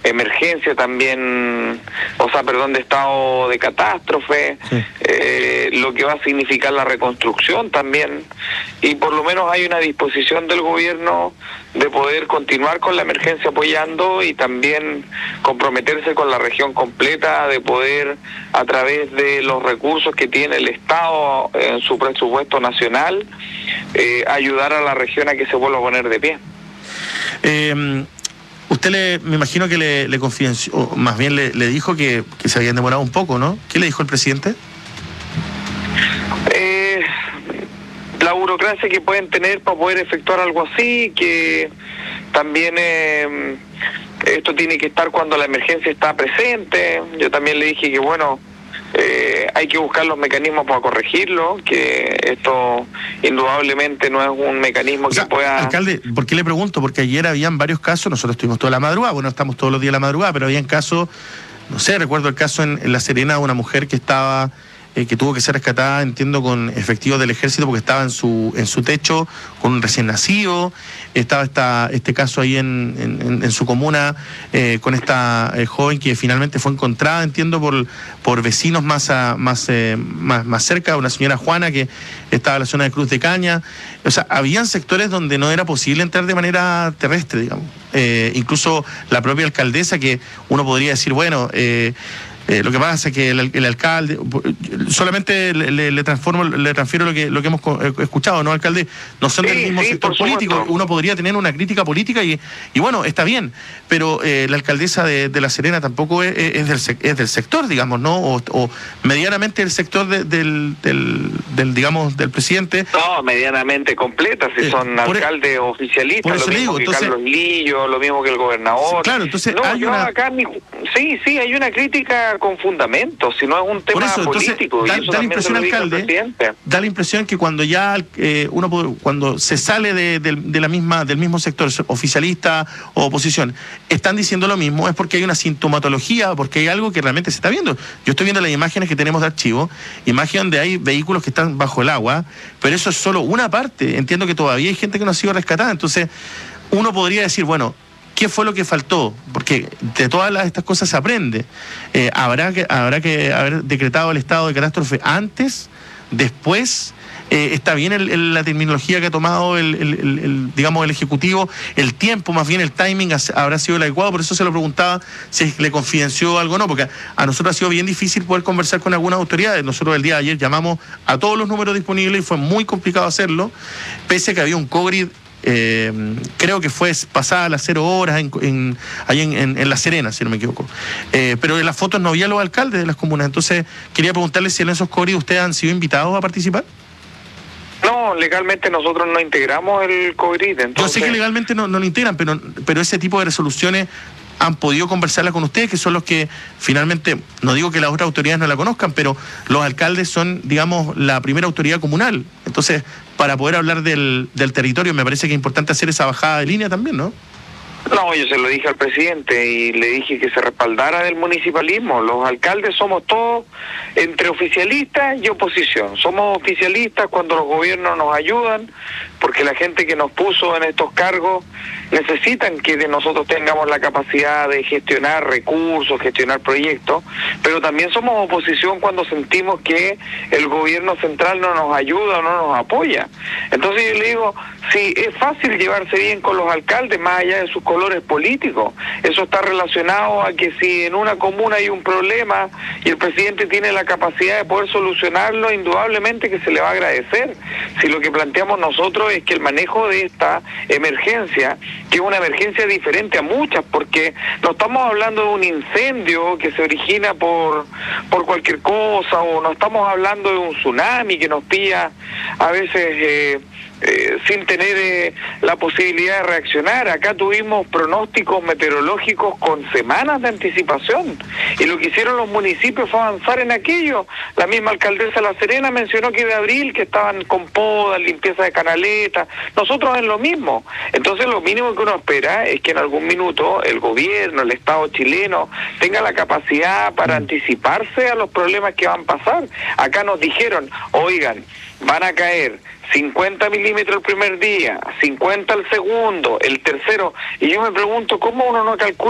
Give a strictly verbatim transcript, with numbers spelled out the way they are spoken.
emergencia también, o sea, perdón, de estado de catástrofe, sí. eh, lo que va a significar la reconstrucción también, y por lo menos hay una disposición del gobierno de poder continuar con la emergencia apoyando y también comprometerse con la región completa, de poder a través de los recursos que tiene el Estado en su presupuesto nacional, eh, ayudar a la región a que se vuelva a poner de pie. Eh, usted le, me imagino que le, le confidenció, o más bien le, le dijo que, que se habían demorado un poco, ¿no? ¿Qué le dijo el presidente? Eh, la burocracia que pueden tener para poder efectuar algo así, que también eh, esto tiene que estar cuando la emergencia está presente. Yo también le dije que bueno, eh, hay que buscar los mecanismos para corregirlo, que esto indudablemente no es un mecanismo, o sea, que pueda... Alcalde, ¿por qué le pregunto? Porque ayer habían varios casos, nosotros estuvimos toda la madrugada, bueno, estamos todos los días a la madrugada, pero habían casos, no sé, recuerdo el caso en, en La Serena de una mujer que estaba... Eh, que tuvo que ser rescatada, entiendo, con efectivos del ejército porque estaba en su en su techo con un recién nacido. Estaba esta, este caso ahí en, en, en su comuna eh, con esta eh, joven que finalmente fue encontrada, entiendo, por por vecinos más a, más, eh, más más cerca, una señora Juana que estaba en la zona de Cruz de Caña. O sea, habían sectores donde no era posible entrar de manera terrestre, digamos. Eh, incluso la propia alcaldesa, que uno podría decir, bueno... Eh, Eh, lo que pasa es que el, el alcalde, solamente le, le, le transformo, le transfiero lo que lo que hemos escuchado, ¿no, alcalde? No son sí, del mismo sí, sector político, uno podría tener una crítica política y, y bueno, está bien, pero eh, la alcaldesa de, de La Serena tampoco es, es, del, es del sector, digamos, ¿no? O, o medianamente el sector de, del, del, del, digamos, del presidente. No, medianamente completa, si eh, son alcaldes o oficialistas, lo mismo digo, que entonces, Carlos Lillo, lo mismo que el gobernador. Claro, entonces no, hay yo una... acá, mi, sí, sí, hay una crítica con fundamentos, si no es un tema eso, político. Da, y eso da la impresión, alcalde, da la impresión que cuando ya eh, uno cuando se sale de, de, de la misma del mismo sector oficialista o oposición, están diciendo lo mismo, es porque hay una sintomatología, porque hay algo que realmente se está viendo. Yo estoy viendo las imágenes que tenemos de archivo, imágenes donde hay vehículos que están bajo el agua, pero eso es solo una parte. Entiendo que todavía hay gente que no ha sido rescatada, entonces uno podría decir, bueno, ¿qué fue lo que faltó? Porque de todas las, estas cosas se aprende. Eh, habrá que habrá que haber decretado el estado de catástrofe antes, después. Eh, está bien el, el, la terminología que ha tomado el, el, el, el, digamos, el Ejecutivo, el tiempo, más bien el timing habrá sido el adecuado, por eso se lo preguntaba si le confidenció algo o no, porque a nosotros ha sido bien difícil poder conversar con algunas autoridades. Nosotros el día de ayer llamamos a todos los números disponibles y fue muy complicado hacerlo, pese a que había un COVID. Eh, creo que fue pasada las cero horas en, en, ahí en, en, en La Serena, si no me equivoco. Eh, pero en las fotos no había los alcaldes de las comunas. Entonces, quería preguntarle si en esos cobris ustedes han sido invitados a participar. No, legalmente nosotros no integramos el COGRID. Entonces... Yo sé que legalmente no, no lo integran, pero, pero ese tipo de resoluciones han podido conversarla con ustedes, que son los que finalmente, no digo que las otras autoridades no la conozcan, pero los alcaldes son, digamos, la primera autoridad comunal. Entonces, para poder hablar del, del territorio, me parece que es importante hacer esa bajada de línea también, ¿no? No, yo se lo dije al presidente y le dije que se respaldara del municipalismo. Los alcaldes somos todos entre oficialistas y oposición. Somos oficialistas cuando los gobiernos nos ayudan, porque la gente que nos puso en estos cargos necesitan que de nosotros tengamos la capacidad de gestionar recursos, gestionar proyectos, pero también somos oposición cuando sentimos que el gobierno central no nos ayuda o no nos apoya. Entonces yo le digo, sí, es fácil llevarse bien con los alcaldes, más allá de sus colores políticos. Eso está relacionado a que si en una comuna hay un problema y el presidente tiene la capacidad de poder solucionarlo, indudablemente que se le va a agradecer. Si lo que planteamos nosotros es que el manejo de esta emergencia, que es una emergencia diferente a muchas, porque no estamos hablando de un incendio que se origina por, por cualquier cosa, o no estamos hablando de un tsunami que nos pilla a veces... Eh, Eh, sin tener eh, la posibilidad de reaccionar. Acá tuvimos pronósticos meteorológicos con semanas de anticipación y lo que hicieron los municipios fue avanzar en aquello. La misma alcaldesa de La Serena mencionó que de abril que estaban con podas, limpieza de canaletas, nosotros en lo mismo. Entonces lo mínimo que uno espera es que en algún minuto el gobierno, el Estado chileno tenga la capacidad para anticiparse a los problemas que van a pasar. Acá nos dijeron, oigan, van a caer cincuenta milímetros el primer día, cincuenta el segundo, el tercero, y yo me pregunto cómo uno no calcula